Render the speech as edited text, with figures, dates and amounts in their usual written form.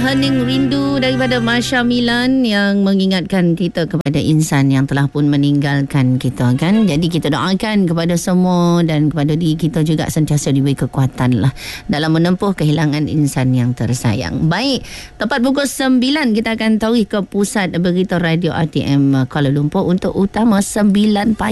Hening Rindu daripada Masya Milan yang mengingatkan kita kepada insan yang telah pun meninggalkan kita kan. Jadi kita doakan kepada semua dan kepada diri kita juga sentiasa diberi kekuatan lah dalam menempuh kehilangan insan yang tersayang. Baik, tepat pukul 9 kita akan tarik ke pusat berita radio RTM Kuala Lumpur untuk utama 9 pagi.